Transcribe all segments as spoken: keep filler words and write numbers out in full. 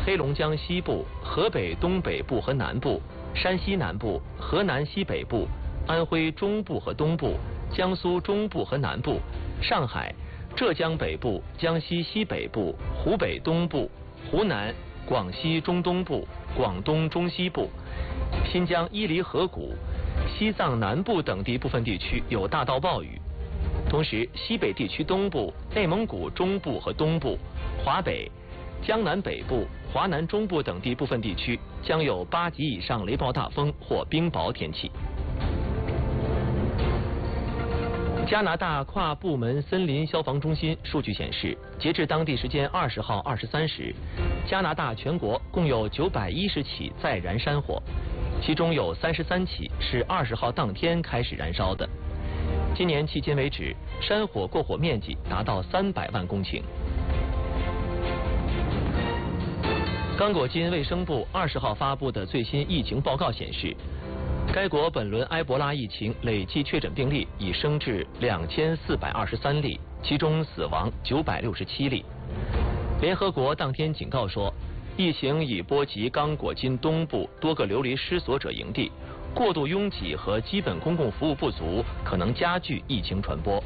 黑龙江西部、河北东北部和南部、山西南部、河南西北部、安徽中部和东部、江苏中部和南部、上海、浙江北部、江西西北部、湖北东部、湖南、广西中东部、广东中西部、新疆伊犁河谷、西藏南部等地部分地区有大到暴雨。同时，西北地区东部、内蒙古中部和东部、华北、江南北部、华南中部等地部分地区将有八级以上雷暴大风或冰雹天气。加拿大跨部门森林消防中心数据显示，截至当地时间二十号二十三时，加拿大全国共有九百一十起在燃山火，其中有三十三起是二十号当天开始燃烧的。今年迄今为止，山火过火面积达到三百万公顷。刚果金卫生部二十号发布的最新疫情报告显示，该国本轮埃博拉疫情累计确诊病例已升至两千四百二十三例，其中死亡九百六十七例。联合国当天警告说，疫情已波及刚果金东部多个流离失所者营地，过度拥挤和基本公共服务不足可能加剧疫情传播。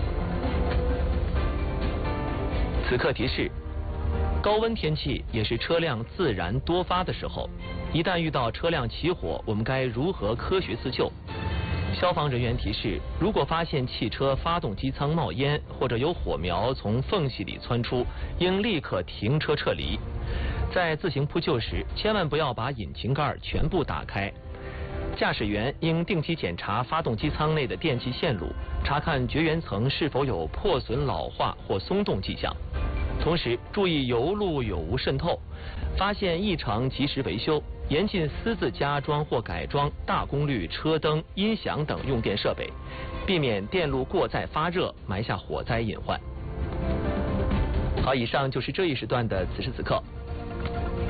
此刻提示：高温天气也是车辆自燃多发的时候，一旦遇到车辆起火，我们该如何科学自救？消防人员提示，如果发现汽车发动机舱冒烟或者有火苗从缝隙里窜出，应立刻停车撤离。在自行扑救时，千万不要把引擎盖全部打开。驾驶员应定期检查发动机舱内的电气线路，查看绝缘层是否有破损、老化或松动迹象。同时注意油路有无渗透，发现异常及时维修，严禁私自加装或改装大功率车灯、音响等用电设备，避免电路过载发热，埋下火灾隐患。好，以上就是这一时段的此时此刻。